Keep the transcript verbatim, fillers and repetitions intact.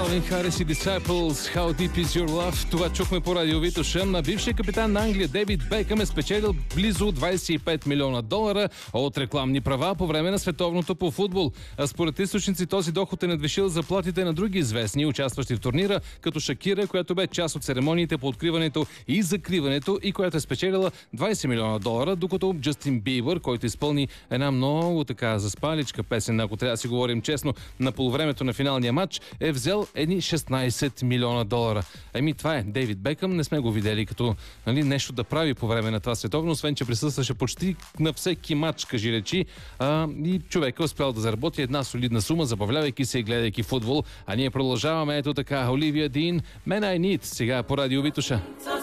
Калвин Харис и Disciples, How Deep Is Your Love. Това чухме по радио Витоша. На бившия капитан на Англия Дейвид Бекъм е спечелил близо двадесет и пет милиона долара от рекламни права по време на световното по футбол. А според източници този доход е надвишил заплатите на други известни, участващи в турнира, като Шакира, която бе част от церемониите по откриването и закриването и която е спечелила двадесет милиона долара, докато Джастин Бибър, който изпълни една много така заспаличка песен, ако трябва да си говорим честно, на полувремето на финалния матч, е взел едни шестнадесет милиона долара. Еми, това е Дейвид Бекъм. Не сме го видели като, нали, нещо да прави по време на това световно, освен че присъстваше почти на всеки матч, кажи речи. А, и човек е успял да заработи една солидна сума, забавлявайки се и гледайки футбол. А ние продължаваме ето така. Оливия Дин, Man I Need, сега по радио Витоша.